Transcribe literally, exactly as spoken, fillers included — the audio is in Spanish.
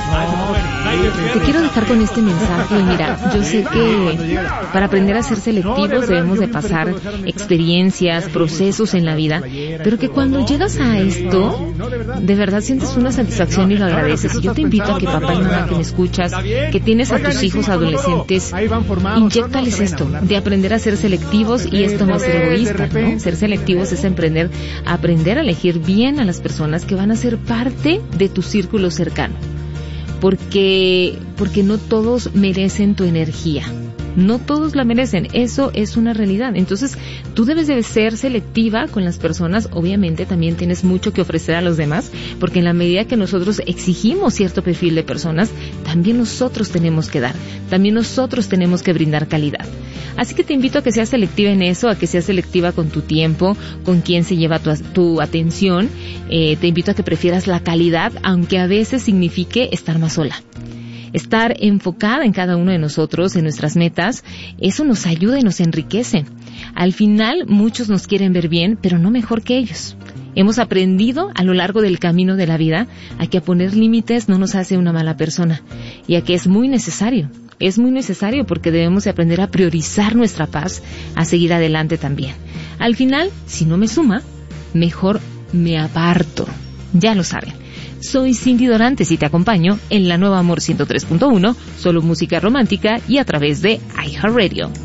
Te quiero dejar con este mensaje. Mira, yo sé que para aprender a ser selectivos debemos de pasar experiencias, procesos en la vida, pero que cuando llegas a esto, de verdad sientes una satisfacción y lo agradeces. Y yo te invito a que papá y mamá que me escuchas, que tienes a tus hijos adolescentes, inyéctales esto, de aprender a ser selectivos, y esto no es ser egoísta, ¿no? Ser selectivos es aprender, aprender a elegir bien a las personas que van a ser parte de tu círculo cercano. Porque, porque no todos merecen tu energía. No todos la merecen, eso es una realidad. Entonces, tú debes de ser selectiva con las personas. Obviamente también tienes mucho que ofrecer a los demás, porque en la medida que nosotros exigimos cierto perfil de personas, también nosotros tenemos que dar, también nosotros tenemos que brindar calidad. Así que te invito a que seas selectiva en eso, a que seas selectiva con tu tiempo, con quién se lleva tu, tu atención. Eh, te invito a que prefieras la calidad, aunque a veces signifique estar más sola. Estar enfocada en cada uno de nosotros, en nuestras metas, eso nos ayuda y nos enriquece. Al final, muchos nos quieren ver bien, pero no mejor que ellos. Hemos aprendido a lo largo del camino de la vida a que a poner límites no nos hace una mala persona, y a que es muy necesario. Es muy necesario porque debemos de aprender a priorizar nuestra paz, a seguir adelante también. Al final, si no me suma, mejor me aparto. Ya lo saben. Soy Cindy Dorantes y te acompaño en la nueva Amor ciento tres punto uno, solo música romántica y a través de iHeartRadio.